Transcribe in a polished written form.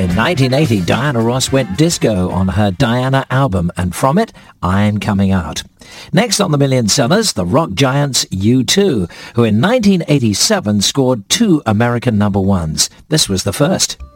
In 1980, Diana Ross went disco on her Diana album, and from it, I'm Coming Out. Next on the Million Sellers, the rock giants U2, who in 1987 scored 2 American number ones. This was the first.